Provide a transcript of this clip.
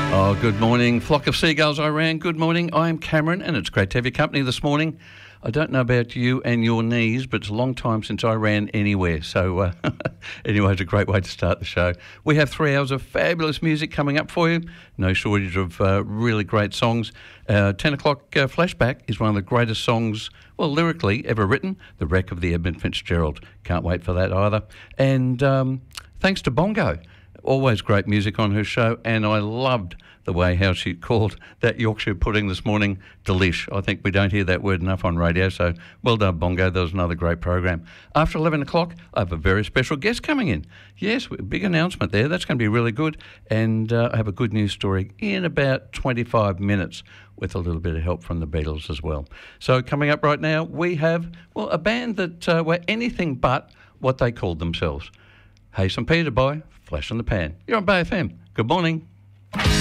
Oh, good morning, flock of seagulls, Iran. Good morning. I'm Cameron, and it's great to have your company this morning. I don't know about you and your knees, but it's a long time since I ran anywhere. So anyway, it's a great way to start the show. We have 3 hours of fabulous music coming up for you. No shortage of really great songs. 10 o'clock Flashback is one of the greatest songs, well, lyrically, ever written. The Wreck of the Edmund Fitzgerald. Can't wait for that either. And thanks to Bongo. Always great music on her show, and I loved the way how she called that Yorkshire pudding this morning delish. I think we don't hear that word enough on radio, so well done, Bongo. That was another great program. After 11 o'clock, I have a very special guest coming in. Yes, big announcement there. That's going to be really good, and I have a good news story in about 25 minutes with a little bit of help from the Beatles as well. So coming up right now, we have, well, a band that were anything but what they called themselves. Hey, St. Peter by Flash in the Pan. You're on Bay FM. Good morning.